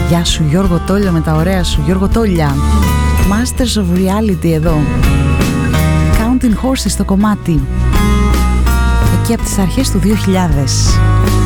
Γεια σου Γιώργο Τόλια με τα ωραία σου. Γιώργο Τόλια, Masters of Reality εδώ. Counting Horses στο κομμάτι. Εκεί από τις αρχές του 2000.